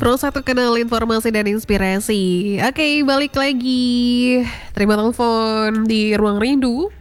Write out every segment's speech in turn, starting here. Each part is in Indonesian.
Pro 1 Kanal Informasi dan Inspirasi. Oke, balik lagi. Terima telepon di Ruang Rindu.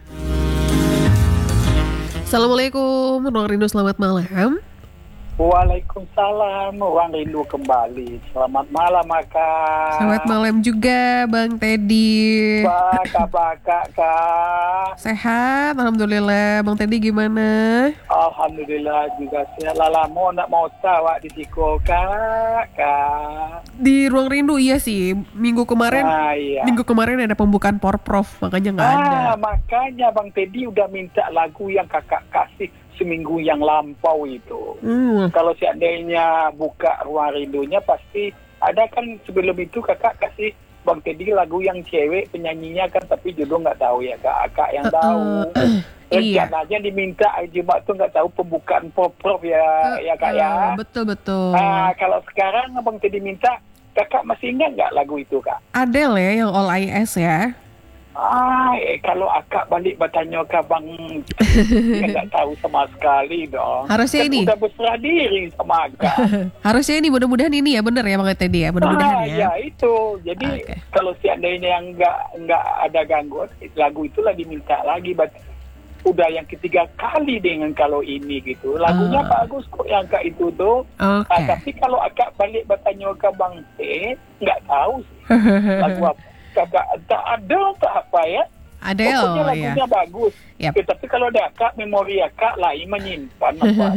Assalamualaikum, Ruang Rindu, selamat malam. Waalaikumsalam, Ruang Rindu kembali. Selamat malam, Kak. Selamat malam juga, Bang Teddy. Kabar Kak? Sehat, Alhamdulillah. Bang Teddy gimana? Alhamdulillah juga sehat. Lama nak mau tahu di Tiko, Kak. Di Ruang Rindu iya sih. Minggu kemarin Iya. Minggu kemarin ada pembukaan Porprov, makanya nggak ada. Makanya Bang Teddy udah minta lagu yang Kakak kasih seminggu yang lampau itu. Kalau seandainya buka Ruang Rindunya pasti ada kan, sebelum itu Kakak kasih Bang Teddy lagu yang cewek penyanyinya kan, tapi judul nggak tahu ya Kak yang tahu. Iya. Rencananya diminta Jumat tuh nggak tahu pembukaan Porprov ya Kak ya. Betul. Kalau sekarang Bang Teddy minta, Kakak masih ingat nggak lagu itu Kak? Adele ya, yang All IS ya. Kalau Akak balik bertanya ke Bang, dia nggak tahu sama sekali dong. Harusnya kan ini. Udah berserah diri sama Akak. Harusnya ini, mudah-mudahan ini ya, bener ya Bang Teddy ya, mudah-mudahan ya. Ya itu. Jadi kalau seandainya yang nggak ada gangguan, lagu itulah diminta lagi. Udah yang ketiga kali dengan kalau ini gitu. Lagunya bagus kok yang Kak itu tuh. Tapi kalau Akak balik bertanya ke Bang T, nggak tahu sih lagu apa. Kakak tak ada tak apa ya. Adele, pokoknya lagunya bagus. Yep. Tapi kalau ada Kak, memori Kak lain menyimpan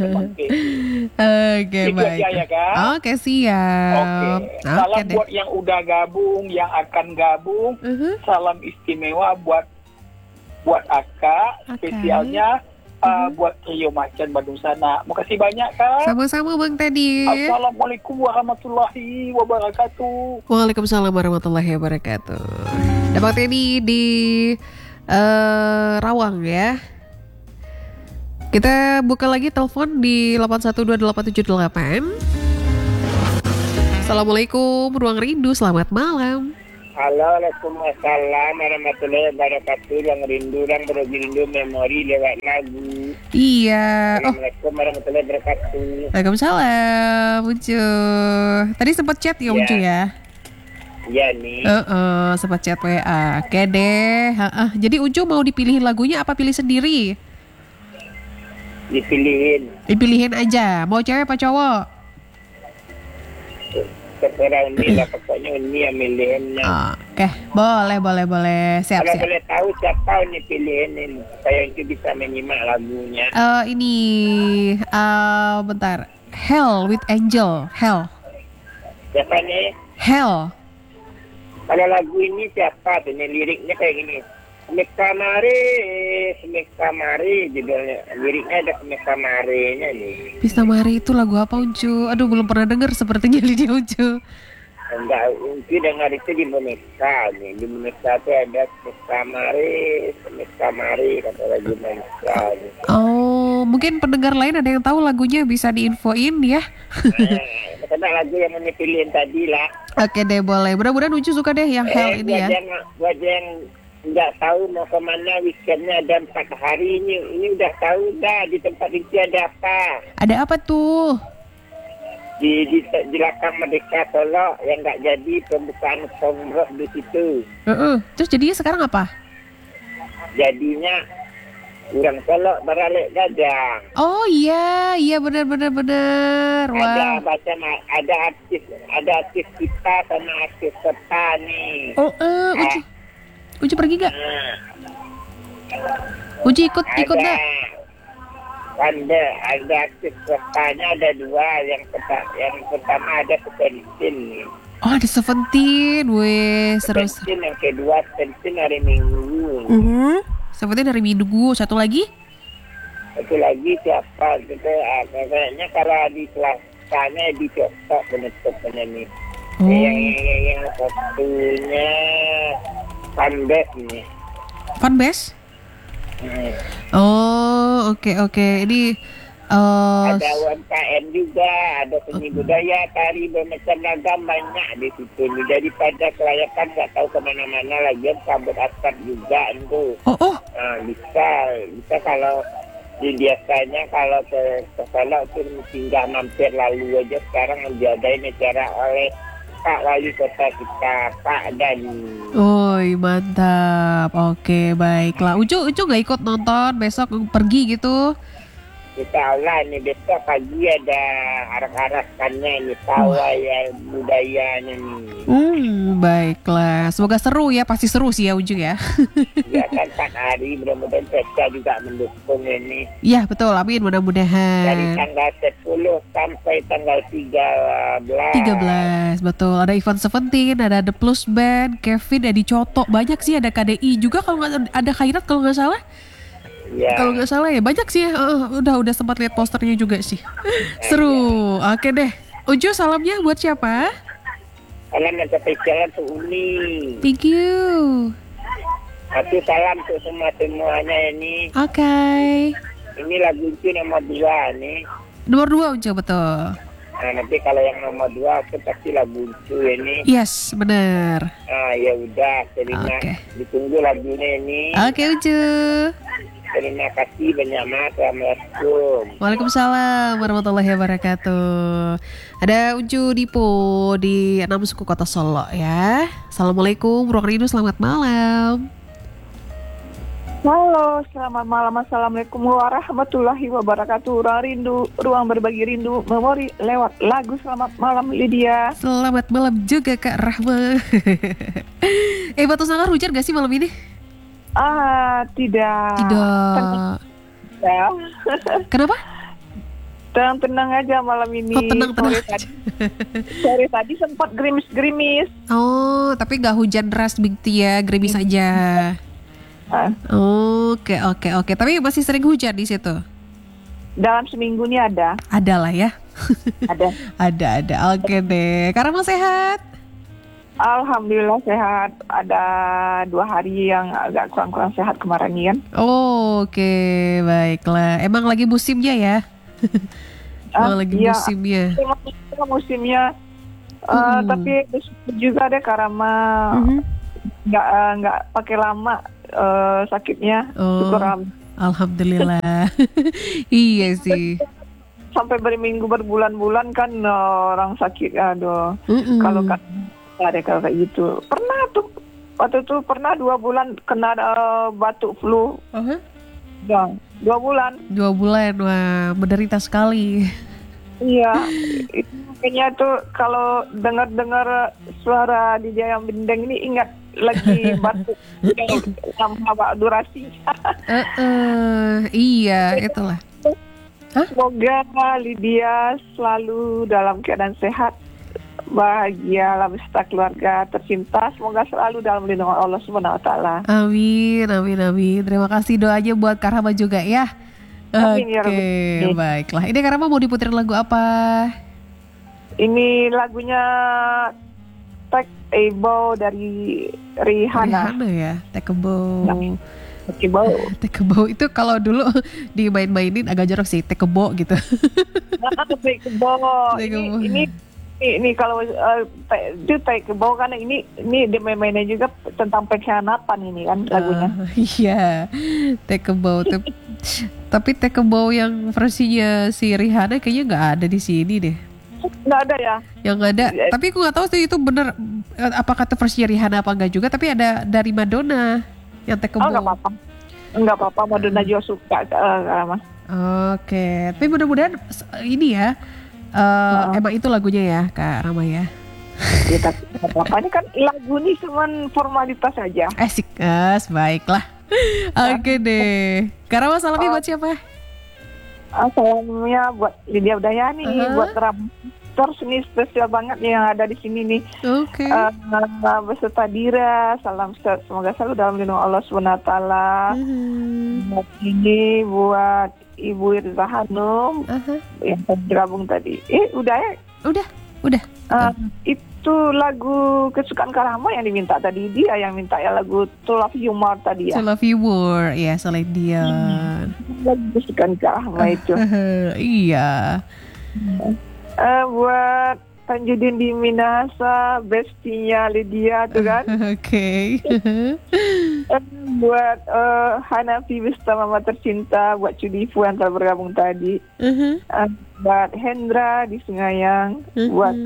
Oke, baik. Ya, Kak? Oke, siap. Oke. Salam buat yang udah gabung, yang akan gabung. Salam istimewa buat Akak, spesialnya buat Trio Macan Bandung sana. Makasih banyak Kak. Sama-sama Bang Teddy. Assalamualaikum warahmatullahi wabarakatuh. Waalaikumsalam warahmatullahi wabarakatuh. Dan Bang Teddy di Rawang ya. Kita buka lagi telepon di 8128788. Assalamualaikum, Ruang Rindu, selamat malam. Halo, Waalaikumsalam warahmatullahi wabarakatuh. Yang rindu dan rindu memori lewat lagu. Iya. Assalamualaikum warahmatullahi wabarakatuh. Waalaikumsalam, Ucu. Tadi sempat chat ya, Ucu ya? Iya nih. Sempat chat WA. Oke deh. Jadi Ucu mau dipilihin lagunya apa pilih sendiri? Dipilihin aja. Mau cewek apa cowok? Terserah ini lah, pokoknya ini yang milihinnya. Oke, boleh. Siap. Boleh tahu siapa ini pilihin ini, supaya itu bisa menyimak lagunya. Bentar. Hell with Angel. Hell. Siapa nih? Hell. Kalau lagu ini siapa tuh? Ini liriknya kayak gini. Semesta mari judulnya. Liriknya ada semesta marinya nih. Semesta mari itu lagu apa, Ucu? Aduh, belum pernah dengar sepertinya dia, Ucu. Enggak, Uncu dengar itu di boneka nih. Di boneka itu ada semesta mari kata lagu boneka nih. Oh, mungkin pendengar lain ada yang tahu lagunya, bisa diinfoin ya. Karena lagu yang ini pilihin tadi lah. Oke deh, boleh. Mudah-mudahan Ucu suka deh yang Hell ini ya. Buat yang nggak tahu mau kemana weekendnya ada 4 hari ini udah tahu dah di tempat itu ada apa. Ada apa tuh? Di Lakang Merdeka Solo yang nggak jadi pembukaan kongres di situ. Terus jadinya sekarang apa? Jadinya orang Solo beralek Gajang. Oh iya benar. Wah. Ada artis kita sama artis kota nih. Uci pergi gak? Uci ikut gak? Ada artis kotanya ada 2. Yang pertama ada Seventeen. Oh, ada Seventeen. Weh, seru. Seventeen, yang kedua Seventeen hari Minggu. Seventeen hari Minggu. Satu lagi siapa gitu? Kayaknya karena di kelasnya dicocok penutupnya nih. Yang satunya Fanbase nih. Fanbase? Oh, oke. Ini ada UMKM juga, ada seni budaya, tari bermacam ragam banyak di situ. Daripada kelayakan nggak tahu kemana-mana lagi, sambut asap juga itu. Oh. Bisa kalau Biasanya kalau ke sana tuh tinggal mampir lalu aja. Sekarang diadain acara oleh Pak Wali Kota kita, Pak Dani. Oi, mantap. Oke, baiklah. Ucu nggak ikut nonton besok pergi gitu? Kita Allah nih besok pagi ada arak-arakannya nih, pawai budayanya nih. Baiklah. Semoga seru ya, pasti seru sih ya Ucu ya. Ya kan 4 hari, mudah-mudahan Pesta juga mendukung ini. Iya, betul. Amin, Dari mudah-mudahan. tanggal 10 sampai tanggal 13. 13, betul. Ada Ivan Seventeen, ada The Plus Band, Kevin, Edi Coto. Banyak sih, ada KDI juga kalau nggak ada Khairat kalau nggak salah. Ya. Kalau nggak salah ya banyak sih. Udah sempat lihat posternya juga sih. Seru. Oke deh. Uju salamnya buat siapa? Salam yang spesial untuk Uni. Thank you. Satu salam untuk semuanya ini. Oke. Ini lagu itu nomor 2 nih. Nomor 2 Uju betul. Nah, nanti kalau yang nomor 2 aku pasti lagu itu ini. Yes, benar. Ya udah, terima. Oke. Ditunggu lagunya ini. Oke Uju. Terima kasih banyak, Mas. Assalamualaikum. Waalaikumsalam warahmatullahi wabarakatuh. Ada Uju Dipo di 6 Suku Kota Solo ya. Assalamualaikum, Ruang Rindu, selamat malam. Halo, selamat malam. Assalamualaikum warahmatullahi wabarakatuh. Ruang Rindu, ruang berbagi rindu, memori lewat lagu. Selamat malam Lydia. Selamat malam juga Kak Rahma. Batu Sangkar hujan gak sih malam ini? Tidak. Tidak. Ya. Kenapa? Tenang aja malam ini. Tenang. Sore tadi sempat gerimis-gerimis. Oh, tapi gak hujan deras begitu ya, gerimis aja. Oke. Tapi masih sering hujan di situ? Dalam seminggu ini ada. Ada lah ya. Ada. Oke deh. Karena sehat? Alhamdulillah sehat. Ada 2 hari yang agak kurang sehat kemarin kan. Oke, baiklah. Emang lagi musimnya ya? Musimnya. Musimnya. Tapi juga ada karena nggak pakai lama sakitnya. Syukur alhamdulillah. Iya sih. Sampai berbulan-bulan kan orang sakit. Aduh. Kalau kan ada kayak gitu. Pernah tuh waktu itu 2 bulan kena batuk flu. Ya, 2 bulan. 2 bulan, wah menderita sekali. Iya, makanya tuh kalau dengar suara DJ yang bendeng ini ingat lagi batuk yang lama durasinya. Iya, itulah. Semoga Lydia selalu dalam keadaan sehat, bahagia, beserta keluarga tercinta. Semoga selalu dalam lindungan Allah Subhanahu wa taala. Amin. Terima kasih doanya buat Kak Rahma juga ya. Amin, ya Oke, baiklah. Ini Kak Rahma mau diputerin lagu apa? Ini lagunya Take a Bow dari Rihanna ya, Take a Bow. Take a Bow itu kalau dulu dimain-mainin agak jorok sih, Take a Bow gitu. Take a Bow. Ini kalau itu Take a Bow karena ini mainnya juga tentang pengkhianatan ini kan lagunya. Iya, Take a Bow. Tapi Take a Bow yang versinya si Rihanna kayaknya nggak ada di sini deh. Nggak ada ya? Yang nggak ada. Tapi aku nggak tahu sih itu bener apakah itu versinya Rihanna apa enggak juga. Tapi ada dari Madonna yang Take a Bow. Nggak apa-apa. Madonna juga suka Mas. Oke. Tapi mudah-mudahan ini ya. Emang itu lagunya ya Kak Rama ya? Ya tapi apa ini kan lagu ini cuma formalitas saja. Asik, baiklah. Oke deh. Kak Rama salamnya buat siapa? Salamnya buat Lydia Udayani, buat Ram. Terus ini spesial banget nih yang ada di sini nih. Oke. Beserta Dira, salam semoga selalu dalam lindungan Allah Subhanahu wa taala. Ini buat Ibu Irza Hanum yang tergabung tadi. Udah ya? Udah. Itu lagu kesukaan Kak Rahma yang diminta tadi. Dia yang minta ya lagu To Love You More tadi ya. To Love You More, ya Celine Dion. Lagu kesukaan Kak Rahma itu. Iya. Buat Tanjudin di Minahasa, bestinya Lydia tuh kan. Oke. Buat Hanafi beserta Mama tercinta, buat Cudifu yang telah bergabung tadi, buat Hendra di Sungayang, buat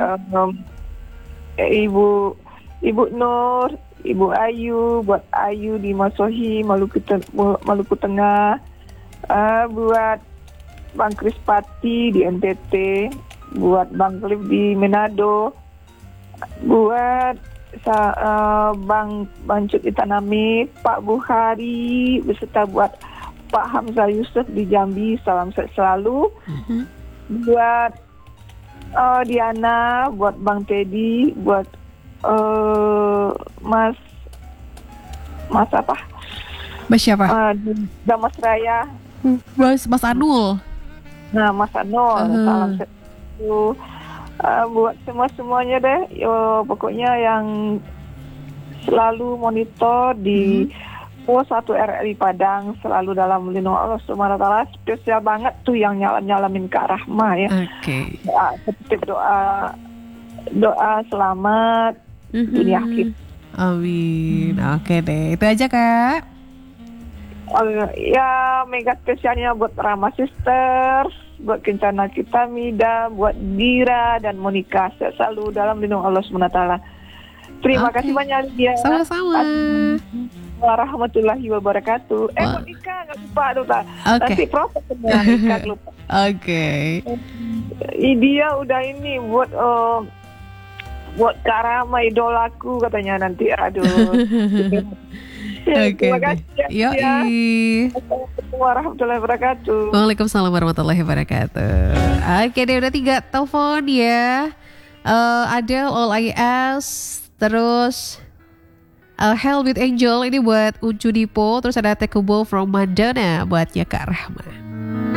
Ibu Nur, Ibu Ayu, buat Ayu di Masohi, Maluku Tengah, buat Bang Krispati di NTT, buat Bang Cliff di Manado, buat Bang Cut di Tanami, Pak Buhari beserta buat Pak Hamzah Yusuf di Jambi, salam sehat selalu. Buat Diana, buat Bang Teddy, buat Mas apa? Mas siapa? Damas Raya. Mas Anul. Nah, Mas Anul, salam sehat selalu. Buat semuanya deh, pokoknya yang selalu monitor di pos 1 RRI Padang, selalu dalam lindungan Allah Subhanahu wa taala. Spesial banget tuh yang nyalamin Kak Rahma ya. Oke. Titip doa selamat dunia akhir. Amin. Oke deh, itu aja Kak. Ya, mega spesialnya buat Rama Sisters, buat Kencana Kita Mida, buat Dira dan Monica, selalu dalam lindungan Allah SWT. Terima kasih banyak Lydia. Sama-sama. Warahmatullahi wabarakatuh. Monica nggak lupa nanti proses Monica lupa. Oke. Dia udah ini buat Kak Rama idolaku katanya nanti. Aduh. Oke. Terima kasih ya. Assalamualaikum warahmatullahi wabarakatuh. Waalaikumsalam warahmatullahi wabarakatuh. Oke deh, udah 3 telepon ya. Ada All I Ask, terus Hell with Angel ini buat Uncu Dipo, terus ada Take a Bow from Madonna buatnya Kak Rahma.